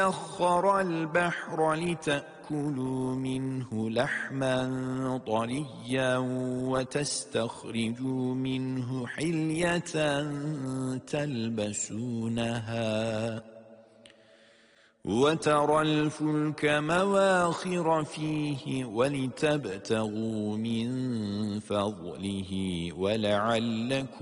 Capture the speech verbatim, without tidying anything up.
سخر البحر لتأكلوا منه لحما طريا وتستخرجوا منه حلية تلبسونها وترى الفلك مواخر فيه ولتبتغوا من فضله ولعلكم